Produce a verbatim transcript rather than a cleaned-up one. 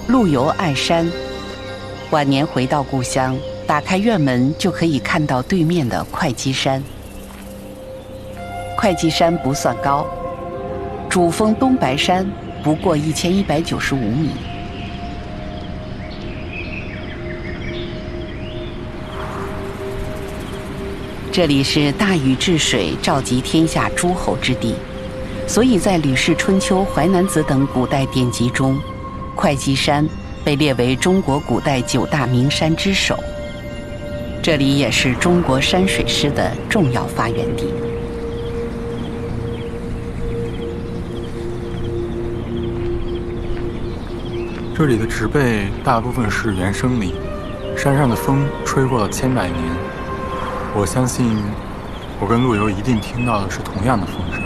陆游爱山，晚年回到故乡，打开院门就可以看到对面的会稽山。会稽山不算高，主峰东白山不过一千一百九十五米。这里是大禹治水、召集天下诸侯之地，所以在《吕氏春秋》《淮南子》等古代典籍中，会稽山被列为中国古代九大名山之首。这里也是中国山水诗的重要发源地。 这里的植被大部分是原生林，山上的风吹过了千百年。我相信，我跟陆游一定听到的是同样的风声。